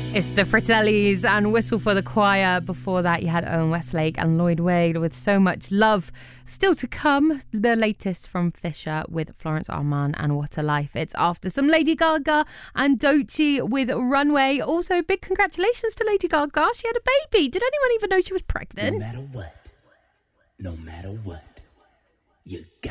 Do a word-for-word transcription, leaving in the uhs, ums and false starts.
It's the Fratellis and Whistle for the Choir. Before that, you had Owen Westlake and Lloyd Wade with So Much Love. Still to come, the latest from Fisher with Florence Armand and What a Life. It's after some Lady Gaga and Doechii with Runway. Also, big congratulations to Lady Gaga. She had a baby. Did anyone even know she was pregnant? No matter what, no matter what, you got